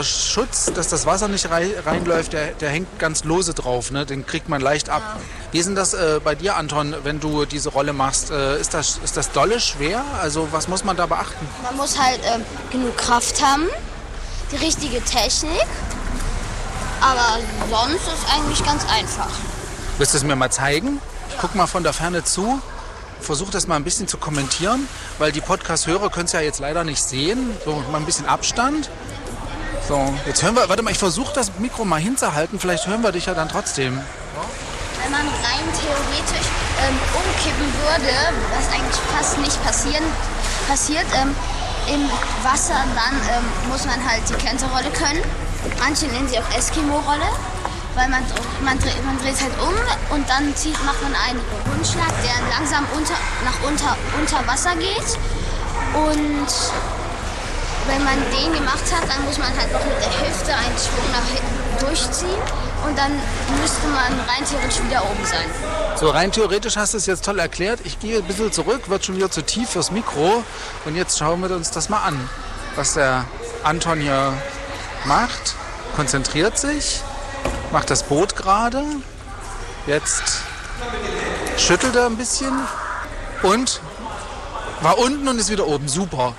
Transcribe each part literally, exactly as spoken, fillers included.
Schutz, dass das Wasser nicht rei reinläuft, der, der hängt ganz lose drauf, ne? Den kriegt man leicht ab. Ja. Wie ist denn das äh, bei dir, Anton, wenn du diese Rolle machst? Äh, ist das, ist das dolle schwer? Also was muss man da beachten? Man muss halt ähm, genug Kraft haben, die richtige Technik, aber sonst ist eigentlich ganz einfach. Willst du es mir mal zeigen? Ich guck mal von der Ferne zu. Versuch das mal ein bisschen zu kommentieren, weil die Podcast-Hörer können es ja jetzt leider nicht sehen. So, mal ein bisschen Abstand. So, jetzt hören wir, warte mal, ich versuche das Mikro mal hinzuhalten, vielleicht hören wir dich ja dann trotzdem. Wenn man rein theoretisch ähm, umkippen würde, was eigentlich fast nicht passieren, passiert, ähm, im Wasser, dann ähm, muss man halt die Kenterrolle können. Manche nennen sie auch Eskimo-Rolle, weil man, man, dreht, man dreht halt um und dann zieht, macht man einen Rundschlag, der langsam unter, nach unter, unter Wasser geht. Und wenn man den gemacht hat, dann muss man halt noch mit der Hüfte einen Schwung nach hinten durchziehen und dann müsste man rein theoretisch wieder oben sein. So, rein theoretisch hast du es jetzt toll erklärt. Ich gehe ein bisschen zurück, wird schon wieder zu tief fürs Mikro und jetzt schauen wir uns das mal an, was der Anton hier macht. Konzentriert sich, macht das Boot gerade, jetzt schüttelt er ein bisschen und war unten und ist wieder oben. Super.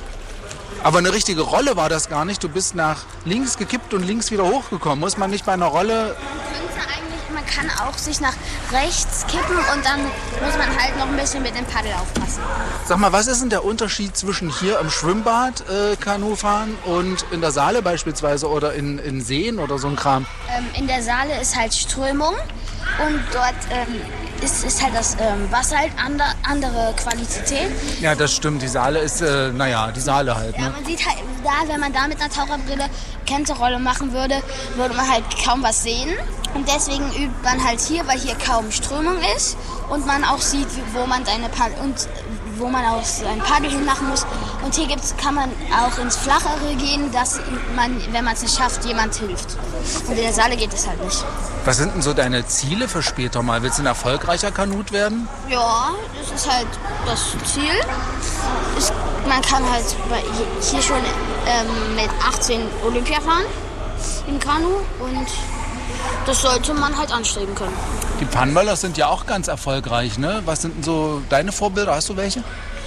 Aber eine richtige Rolle war das gar nicht. Du bist nach links gekippt und links wieder hochgekommen. Muss man nicht bei einer Rolle... Man könnte eigentlich, man kann auch sich nach rechts kippen und dann muss man halt noch ein bisschen mit dem Paddel aufpassen. Sag mal, was ist denn der Unterschied zwischen hier im Schwimmbad äh, Kanufahren und in der Saale beispielsweise oder in, in Seen oder so ein Kram? Ähm, in der Saale ist halt Strömung und dort ähm, ist, ist halt das ähm, Wasser halt ander, andere Qualität. Ja, das stimmt. Die Saale ist, äh, naja, die Saale halt. Ne? Ja, man sieht halt, da, wenn man da mit einer Taucherbrille Kenterrolle machen würde, würde man halt kaum was sehen. Und deswegen übt man halt hier, weil hier kaum Strömung ist und man auch sieht, wo man seine Paddel und wo man auch sein Paddel hinmachen muss. Und hier gibt's, kann man auch ins Flachere gehen, dass man, wenn man es nicht schafft, jemand hilft. Und in der Saale geht es halt nicht. Was sind denn so deine Ziele für später mal? Willst du ein erfolgreicher Kanut werden? Ja, das ist halt das Ziel. Ist, man kann halt bei, hier schon ähm, mit achtzehn Olympia fahren im Kanu und das sollte man halt anstreben können. Die Pannwallers sind ja auch ganz erfolgreich, ne? Was sind denn so deine Vorbilder? Hast du welche?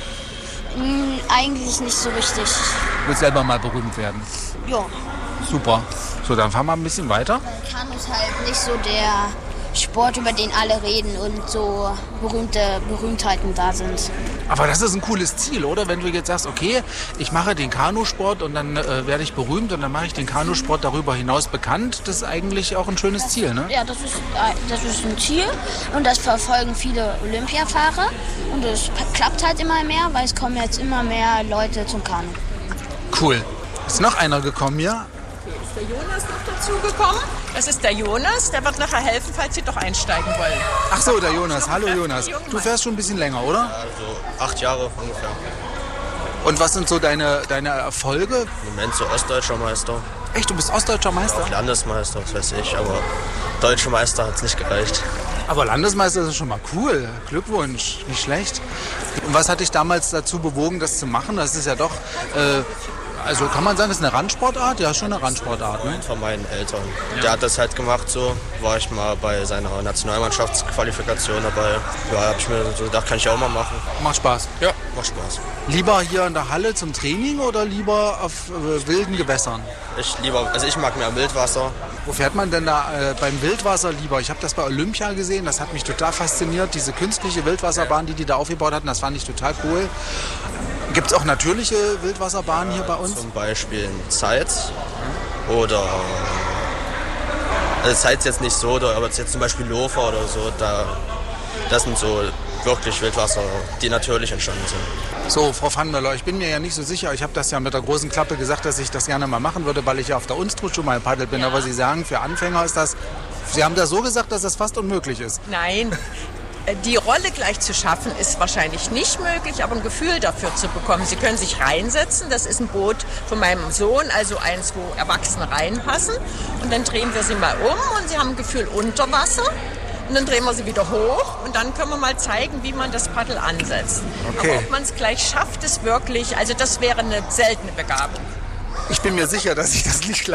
Mm, eigentlich nicht so richtig. Du willst selber mal berühmt werden? Ja. Super. So, dann fahren wir ein bisschen weiter. Kanu ist halt nicht so der Sport, über den alle reden und so berühmte Berühmtheiten da sind. Aber das ist ein cooles Ziel, oder? Wenn du jetzt sagst, okay, ich mache den Kanusport und dann äh, werde ich berühmt und dann mache ich den Kanusport darüber hinaus bekannt. Das ist eigentlich auch ein schönes das, Ziel, ne? Ja, das ist, das ist ein Ziel und das verfolgen viele Olympiafahrer und es klappt halt immer mehr, weil es kommen jetzt immer mehr Leute zum Kanu. Cool. Ist noch einer gekommen hier? Ist der Jonas noch dazugekommen? Das ist der Jonas, der wird nachher helfen, falls Sie doch einsteigen wollen. Ach so, der Jonas. Hallo Jonas. Du fährst schon ein bisschen länger, oder? Ja, so acht Jahre ungefähr. Und was sind so deine, deine Erfolge? Im Moment so ostdeutscher Meister. Echt, du bist ostdeutscher Meister? Auch Landesmeister, das weiß ich, aber deutscher Meister hat es nicht gereicht. Aber Landesmeister ist schon mal cool. Glückwunsch, nicht schlecht. Und was hat dich damals dazu bewogen, das zu machen? Das ist ja doch... Äh, Also kann man sagen, das ist eine Randsportart? Ja, schon eine Randsportart, ne? Von meinen Eltern. Ja. Der hat das halt gemacht so. War ich mal bei seiner Nationalmannschaftsqualifikation dabei. Ja, hab ich mir so gedacht, kann ich auch mal machen. Macht Spaß? Ja, macht Spaß. Lieber hier in der Halle zum Training oder lieber auf äh, wilden Gewässern? Ich lieber, also ich mag mehr Wildwasser. Wo fährt man denn da äh, beim Wildwasser lieber? Ich habe das bei Olympia gesehen, das hat mich total fasziniert. Diese künstliche Wildwasserbahn, die die da aufgebaut hatten, das fand ich total cool. Gibt es auch natürliche Wildwasserbahnen hier bei uns? Zum Beispiel in Zeitz oder, also Zeitz jetzt nicht so, aber jetzt zum Beispiel Lofer oder so, da, das sind so wirklich Wildwasser, die natürlich entstanden sind. So, Frau Pfannmöller, ich bin mir ja nicht so sicher, ich habe das ja mit der großen Klappe gesagt, dass ich das gerne mal machen würde, weil ich ja auf der Unstrut schon mal gepaddelt bin, ja. Aber Sie sagen, für Anfänger ist das, Sie haben das so gesagt, dass das fast unmöglich ist. Nein. Die Rolle gleich zu schaffen, ist wahrscheinlich nicht möglich, aber ein Gefühl dafür zu bekommen. Sie können sich reinsetzen, das ist ein Boot von meinem Sohn, also eins, wo Erwachsene reinpassen. Und dann drehen wir sie mal um und sie haben ein Gefühl unter Wasser. Und dann drehen wir sie wieder hoch und dann können wir mal zeigen, wie man das Paddel ansetzt. Okay. Aber ob man es gleich schafft, ist wirklich, also das wäre eine seltene Begabung. Ich bin mir sicher, dass ich das nicht gleich